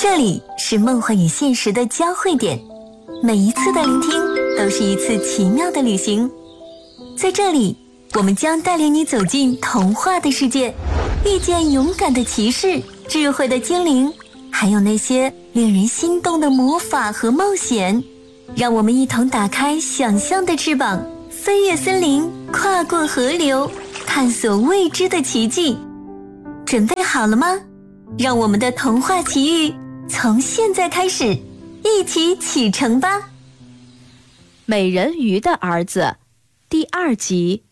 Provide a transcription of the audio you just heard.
这里是梦幻与现实的交汇点，每一次的聆听都是一次奇妙的旅行。在这里，我们将带领你走进童话的世界，遇见勇敢的骑士、智慧的精灵，还有那些令人心动的魔法和冒险。让我们一同打开想象的翅膀，飞越森林，跨过河流，探索未知的奇迹。准备好了吗？让我们的童话奇遇从现在开始，一起启程吧！ 美人鱼的儿子第2集。